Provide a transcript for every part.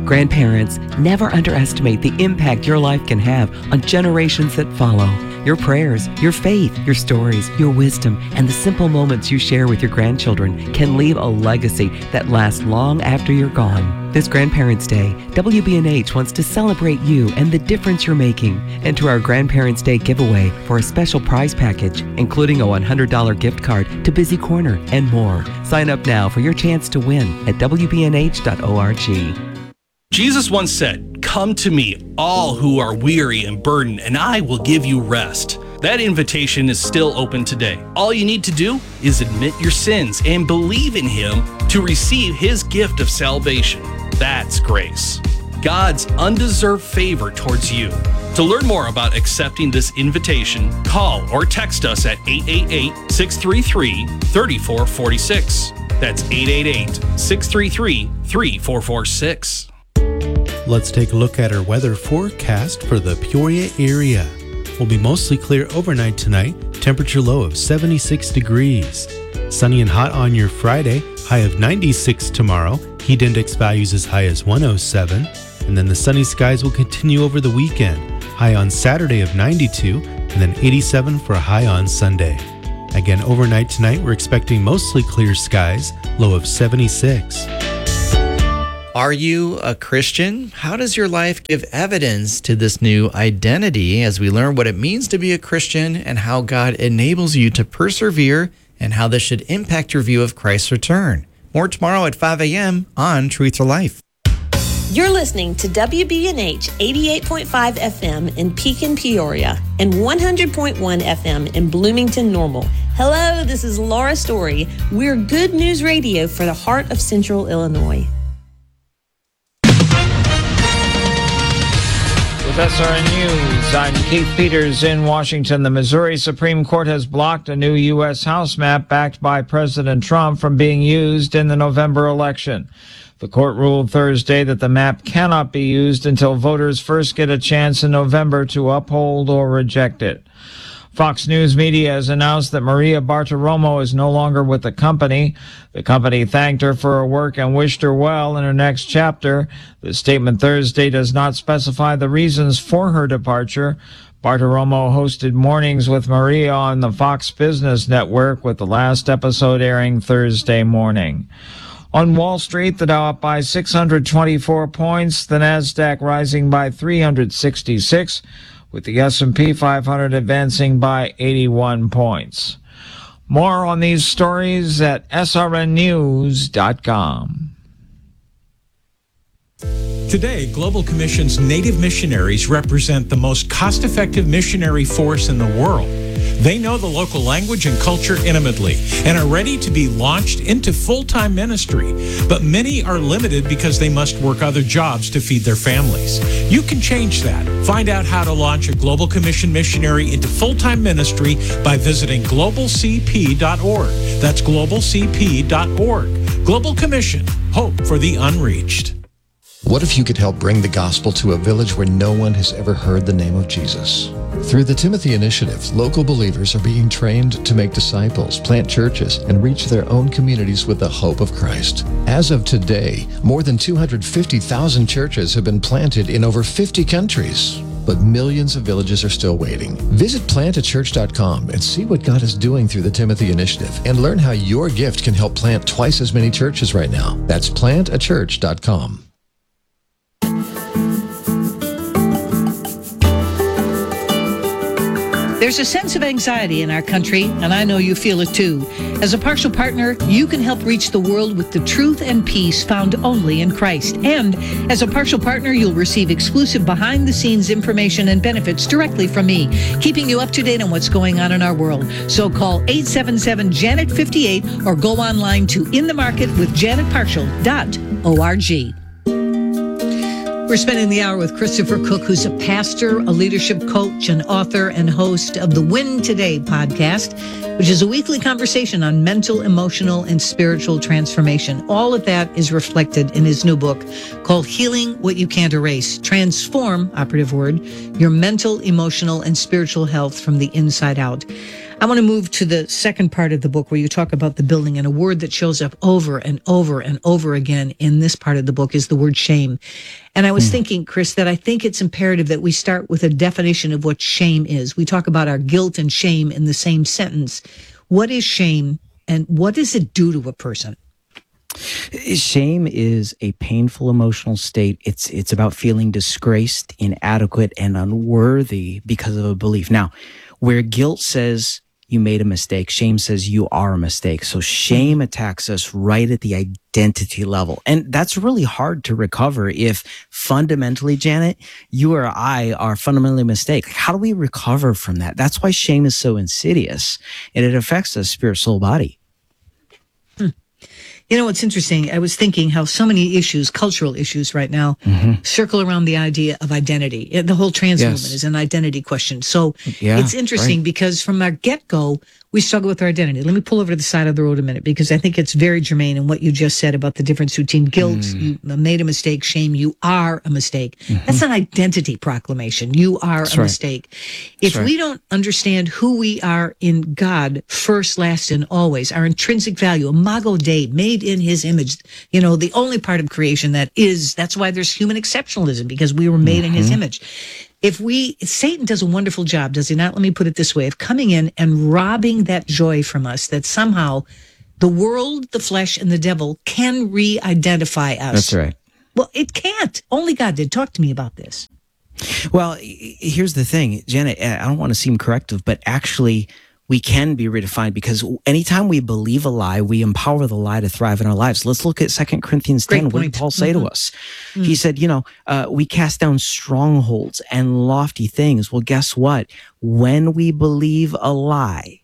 Grandparents, never underestimate the impact your life can have on generations that follow. Your prayers, your faith, your stories, your wisdom, and the simple moments you share with your grandchildren can leave a legacy that lasts long after you're gone. This Grandparents' Day, WBNH wants to celebrate you and the difference you're making. Enter our Grandparents' Day giveaway for a special prize package, including a $100 gift card to Busy Corner and more. Sign up now for your chance to win at WBNH.org. Jesus once said, "Come to me, all who are weary and burdened, and I will give you rest." That invitation is still open today. All you need to do is admit your sins and believe in Him to receive His gift of salvation. That's grace, God's undeserved favor towards you. To learn more about accepting this invitation, call or text us at 888-633-3446. That's 888-633-3446. Let's take a look at our weather forecast for the Peoria area. Will be mostly clear overnight tonight, temperature low of 76 degrees. Sunny and hot on your Friday, high of 96 tomorrow, heat index values as high as 107. And then the sunny skies will continue over the weekend, high on Saturday of 92, and then 87 for a high on Sunday. Again, overnight tonight, we're expecting mostly clear skies, low of 76. Are you a Christian? How does your life give evidence to this new identity as we learn what it means to be a Christian and how God enables you to persevere and how this should impact your view of Christ's return? More tomorrow at 5 a.m. on Truth for Life. You're listening to WBNH 88.5 FM in Pekin, Peoria, and 100.1 FM in Bloomington Normal. Hello, this is Laura Story. We're Good News Radio for the heart of Central Illinois. With SRN News, I'm Keith Peters in Washington. The Missouri Supreme Court has blocked a new U.S. House map backed by President Trump from being used in the November election. The court ruled Thursday that the map cannot be used until voters first get a chance in November to uphold or reject it. Fox News Media has announced that Maria Bartiromo is no longer with the company. The company thanked her for her work and wished her well in her next chapter. The statement Thursday does not specify the reasons for her departure. Bartiromo hosted Mornings with Maria on the Fox Business Network, with the last episode airing Thursday morning. On Wall Street, the Dow up by 624 points, the Nasdaq rising by 366, with the S&P 500 advancing by 81 points. More on these stories at srnnews.com. Today, Global Commission's Native missionaries represent the most cost-effective missionary force in the world. They know the local language and culture intimately and are ready to be launched into full-time ministry. But many are limited because they must work other jobs to feed their families. You can change that. Find out how to launch a Global Commission missionary into full-time ministry by visiting globalcp.org. That's globalcp.org. Global Commission, hope for the unreached. What if you could help bring the gospel to a village where no one has ever heard the name of Jesus? Through the Timothy Initiative, local believers are being trained to make disciples, plant churches, and reach their own communities with the hope of Christ. As of today, more than 250,000 churches have been planted in over 50 countries. But millions of villages are still waiting. Visit plantachurch.com and see what God is doing through the Timothy Initiative and learn how your gift can help plant twice as many churches right now. That's plantachurch.com. There's a sense of anxiety in our country, and I know you feel it too. As a partial partner, you can help reach the world with the truth and peace found only in Christ. And as a partial partner, you'll receive exclusive behind-the-scenes information and benefits directly from me, keeping you up to date on what's going on in our world. So call 877-JANET-58 or go online to inthemarketwithjanetpartial.org. We're spending the hour with Christopher Cook, who's a pastor, a leadership coach, an author, and host of the Win Today podcast, which is a weekly conversation on mental, emotional, and spiritual transformation. All of that is reflected in his new book called Healing What You Can't Erase. Transform, operative word, your mental, emotional, and spiritual health from the inside out. I want to move to the second part of the book where you talk about the building, and a word that shows up over and over and over again in this part of the book is the word shame. And I was thinking, Chris, that I think it's imperative that we start with a definition of what shame is. We talk about our guilt and shame in the same sentence. What is shame, and what does it do to a person? Shame is a painful emotional state. It's about feeling disgraced, inadequate, and unworthy because of a belief. Now, where guilt says you made a mistake, shame says you are a mistake. So shame attacks us right at the identity level. And that's really hard to recover if fundamentally, Janet, you or I are fundamentally a mistake. How do we recover from that? That's why shame is so insidious, and it affects us spirit, soul, body. You know, it's interesting. I was thinking how so many issues, cultural issues right now, circle around the idea of identity. The whole trans movement is an identity question. So it's interesting because from our get-go, we struggle with our identity. Let me pull over to the side of the road a minute, because I think it's very germane in what you just said about the difference between guilt, you made a mistake, shame, you are a mistake. That's an identity proclamation. You are a mistake. If we don't understand who we are in God, first, last, and always, our intrinsic value, imago Dei, made in his image, you know, the only part of creation that's why there's human exceptionalism, because we were made in his image. Satan does a wonderful job, does he not? Let me put it this way, of coming in and robbing that joy from us, that somehow the world, the flesh, and the devil can re-identify us. That's right. Well, it can't. Only God did. Talk to me about this. Well, here's the thing, Janet, I don't want to seem corrective, but actually we can be redefined, because anytime we believe a lie, we empower the lie to thrive in our lives. Let's look at 2 Corinthians 10. What did Paul say to us? He said, we cast down strongholds and lofty things. Well, guess what? When we believe a lie,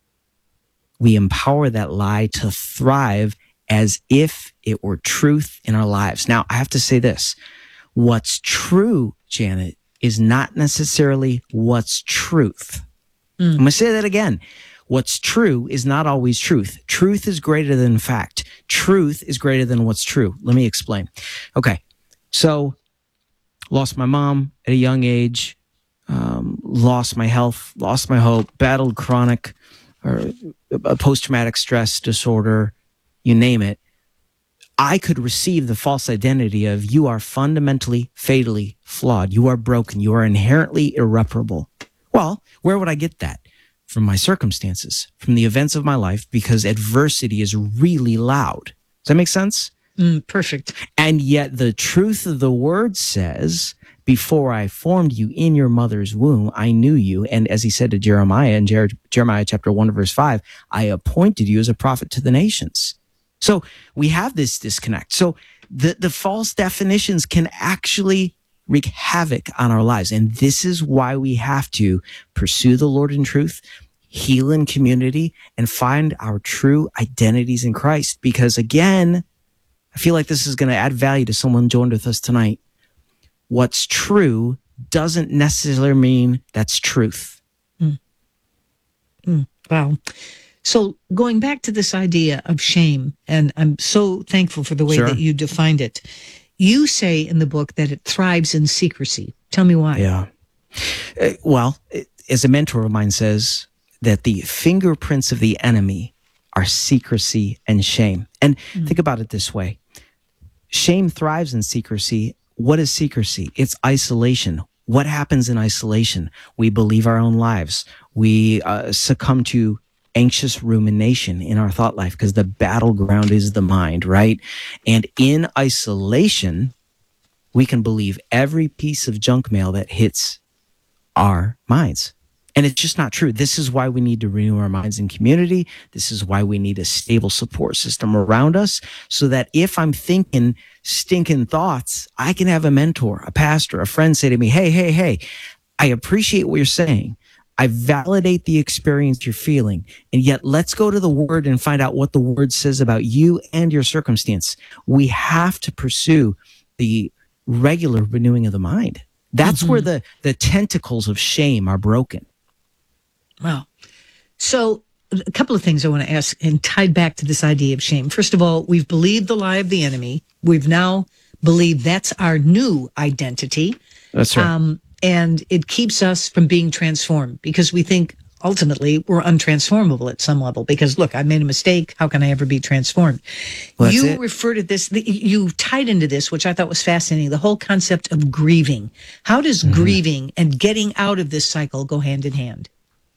we empower that lie to thrive as if it were truth in our lives. Now, I have to say this. What's true, Janet, is not necessarily what's truth. I'm going to say that again. What's true is not always truth. Truth is greater than fact. Truth is greater than what's true. Let me explain. Okay. So, lost my mom at a young age, lost my health, lost my hope, battled chronic or post-traumatic stress disorder, you name it. I could receive the false identity of you are fundamentally, fatally flawed. You are broken. You are inherently irreparable. Well, where would I get that? From my circumstances, from the events of my life, because adversity is really loud. Does that make sense? Perfect. And yet the truth of the word says, before I formed you in your mother's womb, I knew you. And as he said to Jeremiah in Jeremiah chapter 1 verse 5, I appointed you as a prophet to the nations. So we have this disconnect. So the false definitions can actually wreak havoc on our lives. And this is why we have to pursue the Lord in truth, heal in community, and find our true identities in Christ. Because again, I feel like this is going to add value to someone joined with us tonight. What's true doesn't necessarily mean that's truth. Wow. So going back to this idea of shame, and I'm so thankful for the way that you defined it. You say in the book that it thrives in secrecy. Tell me why. Yeah. Well, as a mentor of mine says, that the fingerprints of the enemy are secrecy and shame. And think about it this way. Shame thrives in secrecy. What is secrecy? It's isolation. What happens in isolation? We believe our own lives. We succumb to anxious rumination in our thought life, because the battleground is the mind, right? And in isolation, we can believe every piece of junk mail that hits our minds. And it's just not true. This is why we need to renew our minds in community. This is why we need a stable support system around us, so that if I'm thinking stinking thoughts, I can have a mentor, a pastor, a friend say to me, hey, I appreciate what you're saying. I validate the experience you're feeling, and yet let's go to the word and find out what the word says about you and your circumstance. We have to pursue the regular renewing of the mind. That's where the tentacles of shame are broken. Wow. So a couple of things I want to ask, and tied back to this idea of shame. First of all, we've believed the lie of the enemy. We've now believed that's our new identity. That's right. And it keeps us from being transformed, because we think ultimately we're untransformable at some level because look, I made a mistake. How can I ever be transformed? Well, you refer to this, you tied into this, which I thought was fascinating, the whole concept of grieving. How does grieving and getting out of this cycle go hand in hand?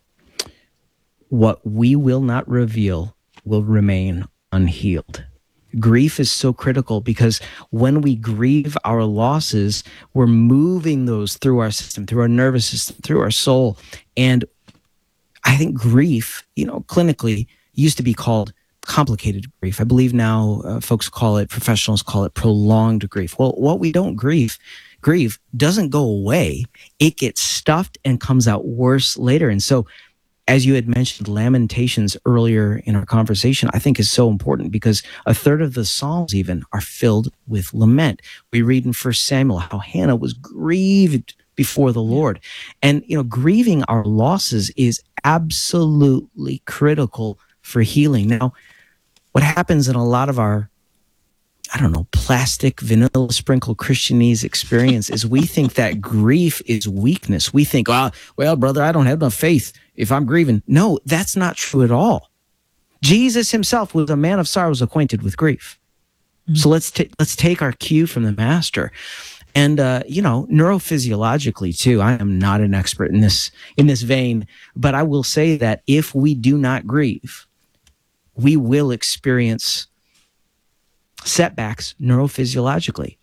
What we will not reveal will remain unhealed. Grief is so critical because when we grieve our losses, we're moving those through our system, through our nervous system, through our soul. And I think grief, clinically used to be called complicated grief. I believe now professionals call it prolonged grief. Well, what we don't grieve doesn't go away. It gets stuffed and comes out worse later. And so, as you had mentioned, Lamentations earlier in our conversation, I think is so important because a third of the Psalms even are filled with lament. We read in 1 Samuel how Hannah was grieved before the Lord. And, grieving our losses is absolutely critical for healing. Now, what happens in a lot of our, plastic, vanilla sprinkle Christianese experience is we think that grief is weakness. We think, well, brother, I don't have enough faith if I'm grieving. No, that's not true at all. Jesus himself was a man of sorrows, acquainted with grief. So let's take our cue from the master. And, neurophysiologically too, I am not an expert in this vein, but I will say that if we do not grieve, we will experience setbacks neurophysiologically.